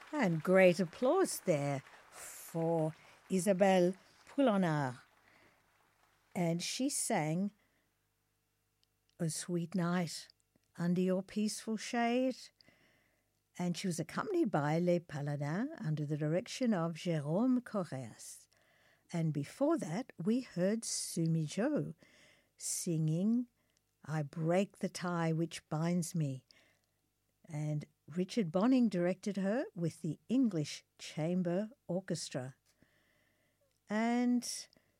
And great applause there for Isabelle Poulonnard. And she sang "O Sweet Night Under Your Peaceful Shade." And she was accompanied by Les Paladins under the direction of Jérôme Correas. And before that, we heard Sumi Jo singing "I Break the Tie Which Binds Me." And Richard Bonning directed her with the English Chamber Orchestra. And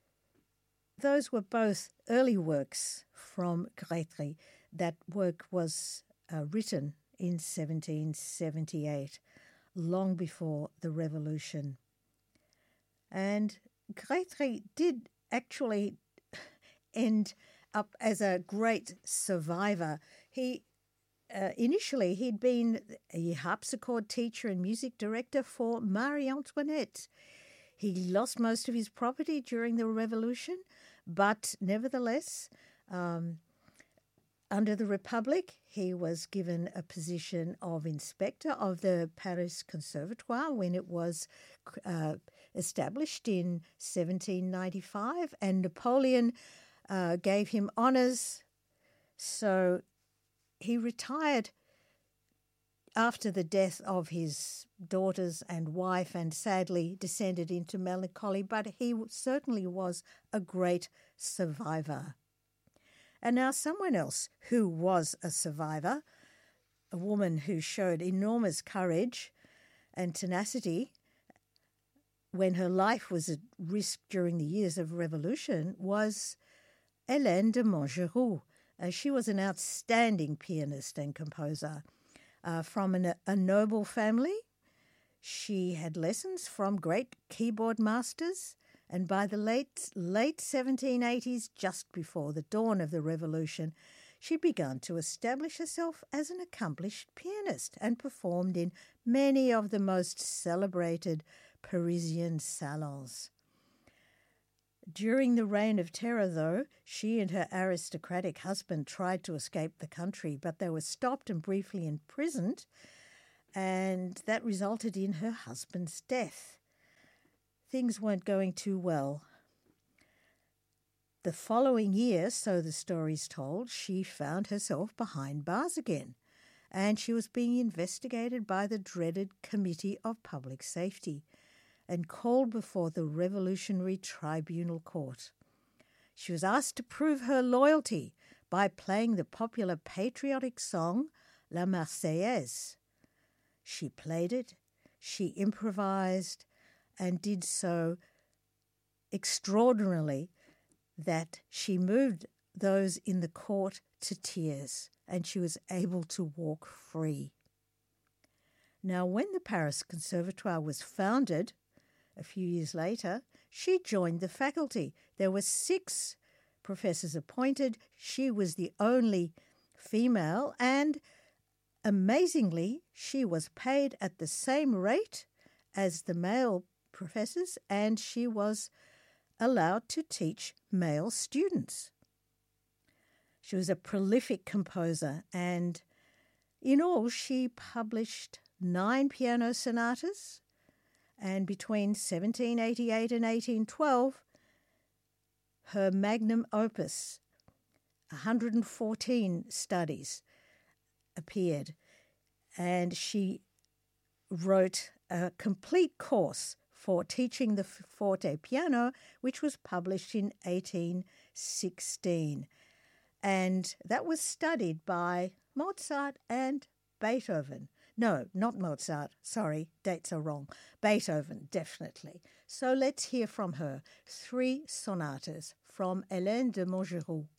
those were both early works from Grétry. That work was written in 1778, long before the Revolution. And Grétry did actually end up as a great survivor. Initially, he'd been a harpsichord teacher and music director for Marie Antoinette. He lost most of his property during the Revolution, but nevertheless, under the Republic, he was given a position of inspector of the Paris Conservatoire when it was established in 1795, and Napoleon gave him honors. So he retired after the death of his daughters and wife and sadly descended into melancholy, but he certainly was a great survivor. And now someone else who was a survivor, a woman who showed enormous courage and tenacity when her life was at risk during the years of revolution, was Hélène de Montgeroux. She was an outstanding pianist and composer. From a noble family, she had lessons from great keyboard masters, and by the late 1780s, just before the dawn of the Revolution, she began to establish herself as an accomplished pianist and performed in many of the most celebrated Parisian salons. During the Reign of Terror, though, she and her aristocratic husband tried to escape the country, but they were stopped and briefly imprisoned, and that resulted in her husband's death. Things weren't going too well. The following year, so the story's told, she found herself behind bars again, and she was being investigated by the dreaded Committee of Public Safety and called before the Revolutionary Tribunal Court. She was asked to prove her loyalty by playing the popular patriotic song La Marseillaise. She played it, she improvised, and did so extraordinarily that she moved those in the court to tears, and she was able to walk free. Now, when the Paris Conservatoire was founded, a few years later, she joined the faculty. There were 6 professors appointed. She was the only female, and amazingly, she was paid at the same rate as the male professors, and she was allowed to teach male students. She was a prolific composer, and in all, she published 9 piano sonatas, and between 1788 and 1812, her magnum opus, 114 studies, appeared, and she wrote a complete course for teaching the forte piano, which was published in 1816. And that was studied by Mozart and Beethoven. No, not Mozart. Sorry, dates are wrong. Beethoven, definitely. So let's hear from her 3 sonatas from Hélène de Montgeroux.